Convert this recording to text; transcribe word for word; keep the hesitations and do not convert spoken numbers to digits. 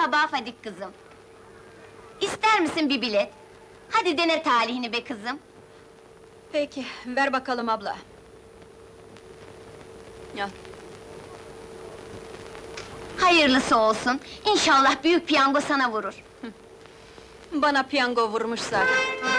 Sabaha Fadik kızım. İster misin bir bilet? Hadi dene talihini be kızım. Peki, ver bakalım abla. Ya, Hayırlısı olsun. İnşallah büyük piyango sana vurur. bana piyango vurmuş zaten.